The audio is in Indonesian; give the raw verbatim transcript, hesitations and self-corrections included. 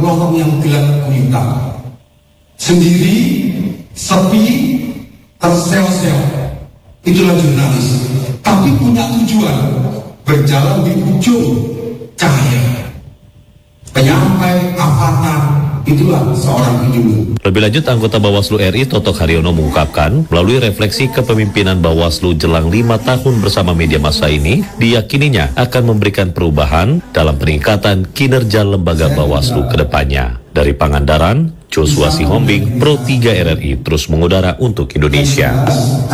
lorong yang gelap gulita, sendiri, sepi, terseok-seok. Itulah jurnalis, tapi punya tujuan, berjalan di ujung cahaya. Penyampai avatar, itulah seorang penyuluh. Lebih lanjut, anggota Bawaslu R I Totok Haryono mengungkapkan, melalui refleksi kepemimpinan Bawaslu jelang lima tahun bersama media massa ini, diyakininya akan memberikan perubahan dalam peningkatan kinerja lembaga Bawaslu ke depannya. Dari Pangandaran, Joshua Sihombing, Pro tiga R R I terus mengudara untuk Indonesia.